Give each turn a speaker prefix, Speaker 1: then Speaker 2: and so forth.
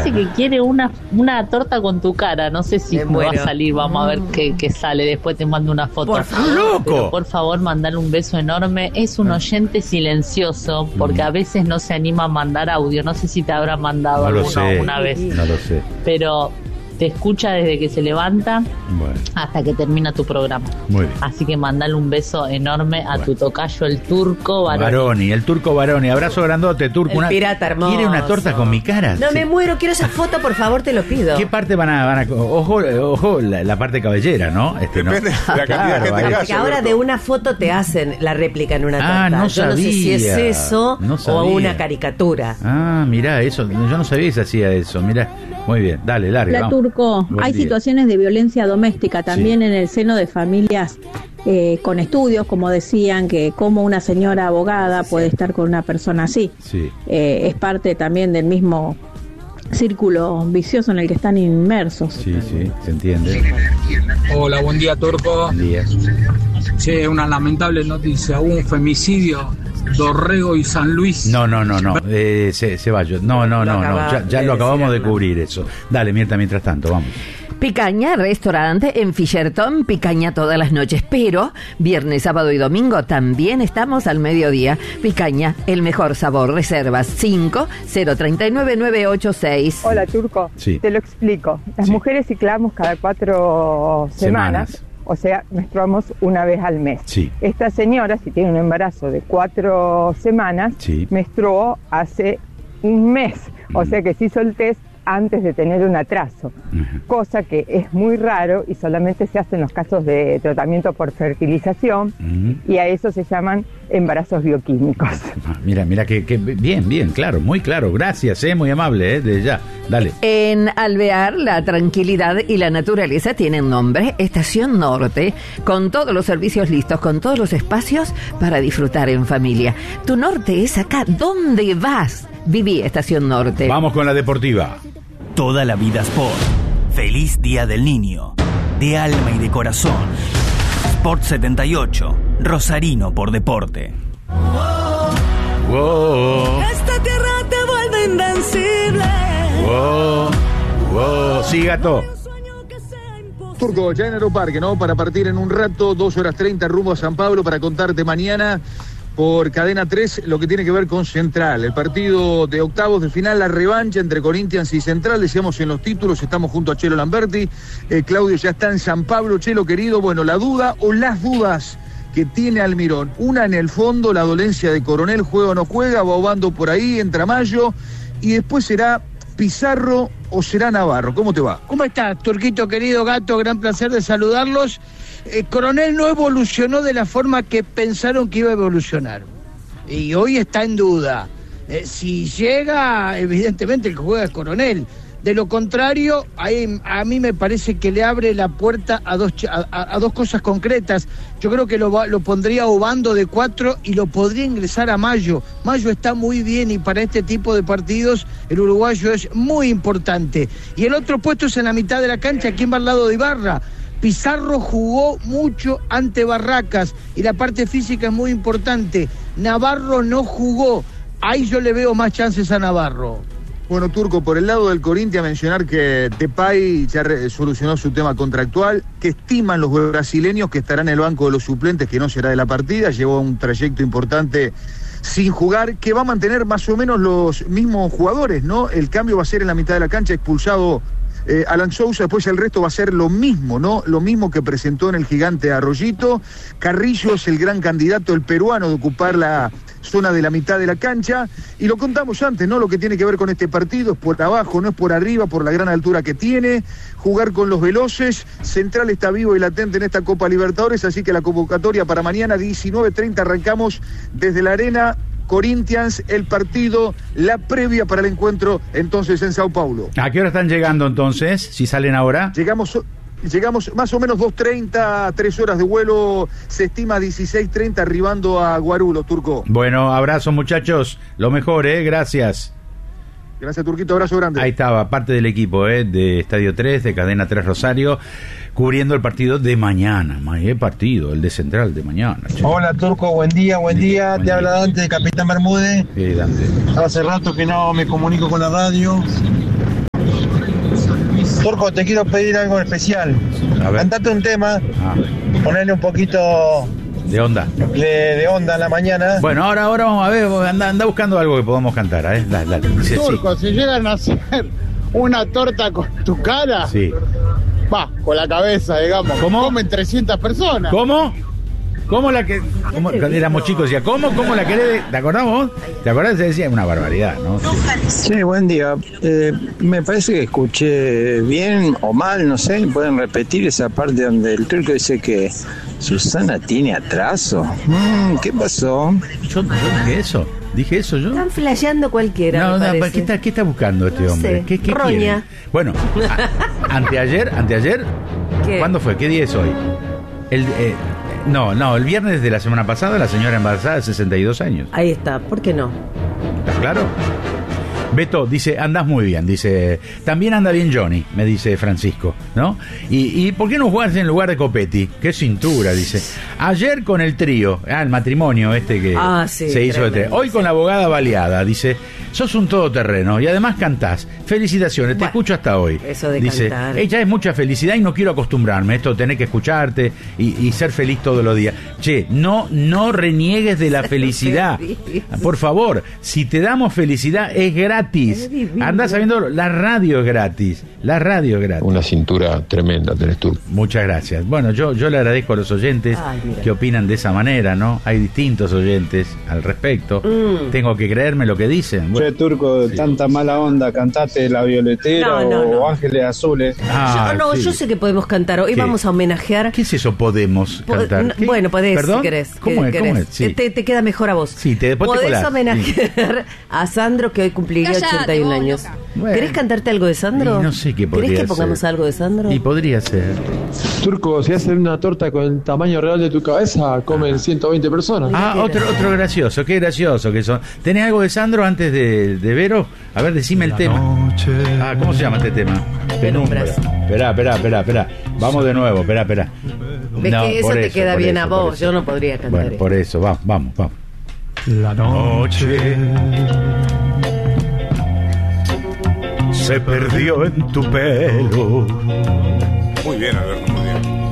Speaker 1: dice que quiere una torta con tu cara. No sé si va a salir. Vamos a ver qué sale. Después te mando una foto.
Speaker 2: Por favor, loco.
Speaker 1: Pero por favor, mandale un beso enorme. Es un oyente silencioso, porque a veces no se anima a mandar audio. No sé si te habrá mandado alguna vez.
Speaker 3: No lo sé.
Speaker 1: Pero te escucha desde que se levanta hasta que termina tu programa.
Speaker 3: Muy bien.
Speaker 1: Así que mandale un beso enorme a tu tocayo, el turco
Speaker 3: Baroni. El turco Baroni. Abrazo grandote, turco.
Speaker 2: El pirata hermoso.
Speaker 3: ¿Quiere una torta con mi cara?
Speaker 2: No, me muero. Quiero esa foto, por favor, te lo pido.
Speaker 3: ¿Qué parte van a ojo, la parte cabellera, ¿no?
Speaker 4: Depende de la cantidad de gente
Speaker 2: porque ahora de una foto te hacen la réplica en una torta.
Speaker 3: No
Speaker 2: yo no sé si es eso o una caricatura.
Speaker 3: Mirá, eso. Yo no sabía que se hacía eso. Mirá. Muy bien. Dale, larga.
Speaker 5: La turco. Hay situaciones de violencia doméstica también en el seno de familias con estudios, como decían, que como una señora abogada puede estar con una persona así.
Speaker 3: Sí.
Speaker 5: Es parte también del mismo círculo vicioso en el que están inmersos.
Speaker 3: Sí, se entiende.
Speaker 6: Hola, buen día, turco.
Speaker 3: Buen día.
Speaker 6: Che, una lamentable noticia, hubo un femicidio, Dorrego y San Luis.
Speaker 3: No, Ceballos. No, ya lo acabamos de cubrir eso. Dale, Mirta, mientras tanto, vamos.
Speaker 2: Picaña, restaurante en Fisherton, picaña todas las noches, pero viernes, sábado y domingo también estamos al mediodía. Picaña, el mejor sabor. Reservas 5-039-986.
Speaker 7: Hola, turco.
Speaker 3: Sí.
Speaker 7: Te lo explico. Las mujeres ciclamos cada 4 semanas. O sea, menstruamos una vez al mes.
Speaker 3: Sí.
Speaker 7: Esta señora, si tiene un embarazo de 4 semanas, menstruó hace un mes. O sea que se hizo el test antes de tener un atraso, cosa que es muy raro y solamente se hace en los casos de tratamiento por fertilización, y a eso se llaman embarazos bioquímicos.
Speaker 3: Mira que bien, claro, muy claro. Gracias, muy amable, desde ya. Dale.
Speaker 2: En Alvear, la tranquilidad y la naturaleza tienen nombre, Estación Norte, con todos los servicios listos, con todos los espacios para disfrutar en familia. Tu norte es acá. ¿Dónde vas? Viví Estación Norte.
Speaker 3: Vamos con la deportiva.
Speaker 8: Toda la vida Sport. Feliz Día del Niño. De alma y de corazón. Sport 78. Rosarino por deporte.
Speaker 3: Wow.
Speaker 9: Esta tierra te vuelve invencible.
Speaker 3: Wow. Sí, gato.
Speaker 10: Turco, ya en Aeroparque, ¿no? Para partir en un rato, 2:30 rumbo a San Pablo para contarte mañana por Cadena 3 lo que tiene que ver con Central. El partido de octavos de final, la revancha entre Corinthians y Central. Decíamos en los títulos, estamos junto a Chelo Lamberti. Claudio ya está en San Pablo. Chelo, querido, bueno, la duda o las dudas que tiene Almirón. Una en el fondo, la dolencia de Coronel, juega o no juega, va Obando por ahí, entra Mayo. Y después será Pizarro o será Navarro. ¿Cómo te va?
Speaker 11: ¿Cómo estás, Turquito, querido gato? Gran placer de saludarlos. Coronel no evolucionó de la forma que pensaron que iba a evolucionar. Y hoy está en duda. Si llega, evidentemente el que juega es Coronel. De lo contrario, a mí me parece que le abre la puerta a dos cosas concretas. Yo creo que lo pondría Obando de 4 y lo podría ingresar a Mayo. Mayo está muy bien y para este tipo de partidos el uruguayo es muy importante. Y el otro puesto es en la mitad de la cancha, ¿quién va al lado de Ibarra? Pizarro jugó mucho ante Barracas y la parte física es muy importante. Navarro no jugó. Ahí yo le veo más chances a Navarro.
Speaker 10: Bueno, Turco, por el lado del Corinthians, mencionar que Depay ya solucionó su tema contractual, que estiman los brasileños que estarán en el banco de los suplentes, que no será de la partida, llevó un trayecto importante sin jugar, que va a mantener más o menos los mismos jugadores, ¿no? El cambio va a ser en la mitad de la cancha, expulsado Alan Sousa, después el resto va a ser lo mismo, ¿no? Lo mismo que presentó en el Gigante Arroyito. Carrillo es el gran candidato, el peruano, de ocupar la zona de la mitad de la cancha, y lo contamos antes, ¿no? Lo que tiene que ver con este partido es por abajo, no es por arriba, por la gran altura que tiene, jugar con los veloces. Central está vivo y latente en esta Copa Libertadores, así que la convocatoria para mañana 19:30 arrancamos desde la Arena Corinthians, el partido, la previa para el encuentro entonces en Sao Paulo.
Speaker 3: ¿A qué hora están llegando entonces, si salen ahora?
Speaker 10: Llegamos más o menos 2:30, 3 horas de vuelo, se estima 16:30 arribando a Guarulhos, Turco.
Speaker 3: Bueno, abrazo muchachos, lo mejor, gracias.
Speaker 10: Gracias, Turquito, abrazo grande.
Speaker 3: Ahí estaba, parte del equipo de Estadio 3, de Cadena 3 Rosario, cubriendo el partido de mañana. El de Central de mañana. Che.
Speaker 12: Hola, Turco, buen día. Te habla Dante de Capitán Bermúdez.
Speaker 3: Sí, Dante.
Speaker 12: Hace rato que no me comunico con la radio. Turco, te quiero pedir algo especial. Cantate un tema, ponerle un poquito
Speaker 3: de onda.
Speaker 12: De onda en la mañana.
Speaker 3: Bueno, ahora vamos a ver, anda buscando algo que podamos cantar, ¿eh? Dice,
Speaker 13: Turco, si llegan a hacer una torta con tu cara, va, con la cabeza, digamos.
Speaker 3: ¿Cómo?
Speaker 13: Comen 300 personas.
Speaker 3: ¿Cómo? ¿Cómo la que...? Cuando éramos chicos decía, ¿cómo la querés? ¿Te acordás vos? ¿Te acordás? Se decía una barbaridad, ¿no?
Speaker 14: Sí, buen día. Me parece que escuché bien o mal, no sé. ¿Pueden repetir esa parte donde el Turco dice que Susana tiene atraso? ¿Qué pasó?
Speaker 3: Yo dije eso. ¿Dije eso yo?
Speaker 2: Están flasheando cualquiera.
Speaker 3: No, ¿qué está buscando este hombre?
Speaker 2: ¿Qué
Speaker 3: Roña. Quiere? Bueno, anteayer.
Speaker 2: ¿Qué?
Speaker 3: ¿Cuándo fue? ¿Qué día es hoy? El viernes de la semana pasada, la señora embarazada de 62 años.
Speaker 15: Ahí está, ¿por qué no?
Speaker 3: ¿Está claro? Beto dice, andás muy bien, dice, también anda bien Johnny, me dice Francisco, ¿no? Y ¿por qué no jugás en lugar de Copetti? Qué cintura, dice. Ayer con el trío, el matrimonio que se hizo de tres. Hoy con la abogada baleada, dice, sos un todoterreno y además cantás. Felicitaciones, te escucho hasta hoy.
Speaker 15: Eso de
Speaker 3: dice,
Speaker 15: cantar.
Speaker 3: Ella es mucha felicidad y no quiero acostumbrarme, esto tener que escucharte y ser feliz todos los días. Che, no reniegues de la felicidad. Por favor, si te damos felicidad es gratis. Andás sabiendo, la radio es gratis.
Speaker 16: Una cintura tremenda tenés tú.
Speaker 3: Muchas gracias. Bueno, yo le agradezco a los oyentes que opinan de esa manera, ¿no? Hay distintos oyentes al respecto. Tengo que creerme lo que dicen.
Speaker 17: Che, Turco, tanta mala onda, cantate La Violetera o Ángeles Azules.
Speaker 15: Yo sé que podemos cantar. Hoy vamos a homenajear.
Speaker 3: ¿Qué es eso podemos cantar?
Speaker 15: Bueno, podés,
Speaker 3: ¿Perdón?
Speaker 15: si querés.
Speaker 3: ¿Cómo es? Sí.
Speaker 15: Te queda mejor a vos.
Speaker 3: Sí, después
Speaker 15: podés
Speaker 3: te colás.
Speaker 15: Homenajear a Sandro, que hoy cumpliría 81 años. Bueno. ¿Querés cantarte algo de Sandro?
Speaker 3: No sé qué podría ser.
Speaker 15: ¿Querés que pongamos algo de Sandro?
Speaker 3: Y podría ser.
Speaker 17: Turco, si haces una torta con el tamaño real de tu cabeza, comen 120 personas.
Speaker 3: Otro gracioso, qué gracioso que son. ¿Tenés algo de Sandro antes de Vero? A ver, decime el tema. ¿Cómo se llama este tema? Penumbra. Esperá. Vamos de nuevo, esperá.
Speaker 15: ¿Ves que eso te queda bien a vos? Yo no podría cantar.
Speaker 3: Bueno, por eso, vamos.
Speaker 18: La noche se perdió en tu pelo.
Speaker 4: Muy bien, Alberto, muy bien.